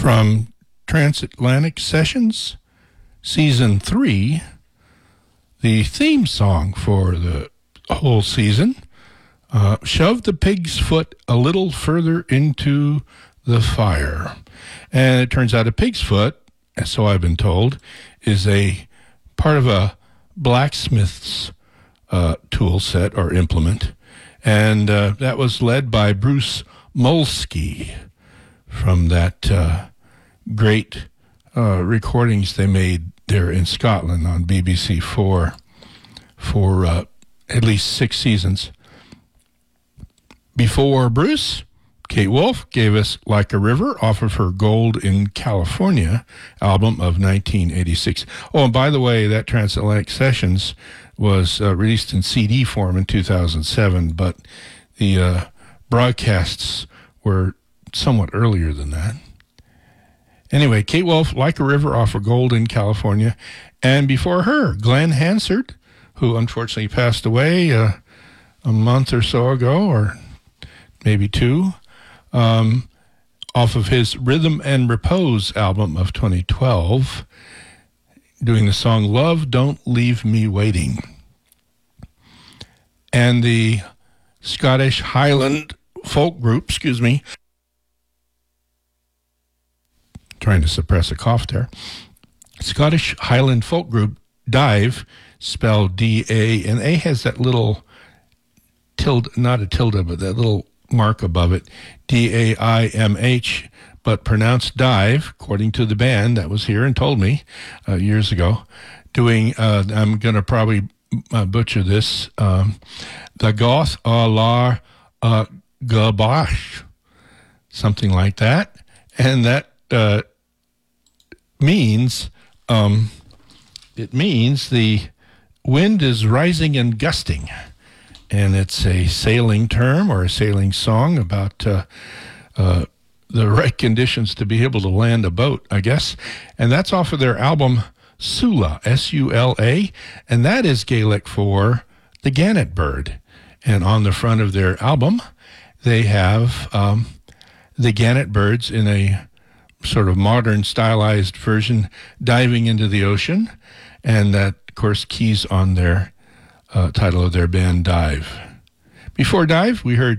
from Transatlantic Sessions, Season 3, the theme song for the whole season, Shove the Pig's Foot a Little Further into the Fire. And it turns out a pig's foot, so I've been told, is a part of a blacksmith's tool set or implement. And that was led by Bruce Molsky from that great recordings they made there in Scotland on BBC 4 for at least 6 seasons. Before Bruce, Kate Wolf gave us Like a River off of her Gold in California album of 1986. Oh, and by the way, that Transatlantic Sessions was released in CD form in 2007, but the broadcasts were somewhat earlier than that. Anyway, Kate Wolf, Like a River off of Gold in California. And before her, Glenn Hansard, who unfortunately passed away a month or so ago, or maybe 2, off of his Rhythm and Repose album of 2012, doing the song Love Don't Leave Me Waiting. And the Scottish Highland folk group, trying to suppress a cough there. Scottish Highland folk group Dive, spelled D-A, and A has that little tilde, not a tilde, but that little mark above it, D-A-I-M-H, but pronounced Dive, according to the band that was here and told me years ago, doing, I'm going to probably butcher this, the Goth a la Gabash, something like that, and that means the wind is rising and gusting, and it's a sailing term or a sailing song about the right conditions to be able to land a boat, I guess. And that's off of their album Sula, S-U-L-A, and that is Gaelic for the gannet bird. And on the front of their album, they have the gannet birds in a sort of modern stylized version diving into the ocean, and that, of course, keys on their title of their band, Dive. Before Dive, we heard